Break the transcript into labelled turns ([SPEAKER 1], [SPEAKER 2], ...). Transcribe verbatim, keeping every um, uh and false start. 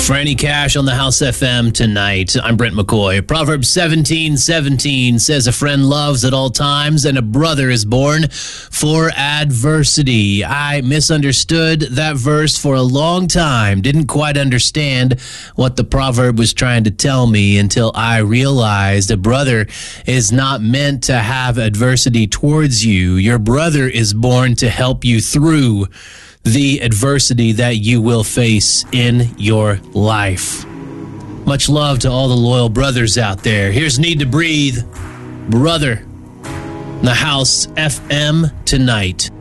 [SPEAKER 1] Franny Cash on the House F M tonight. I'm Brent McCoy. Proverbs seventeen seventeen says, a friend loves at all times, and a brother is born for adversity. I misunderstood that verse for a long time. Didn't quite understand what the proverb was trying to tell me until I realized a brother is not meant to have adversity towards you. Your brother is born to help you through the adversity that you will face in your life. Much love to all the loyal brothers out there. Here's Need to Breathe, Brother, the House F M tonight.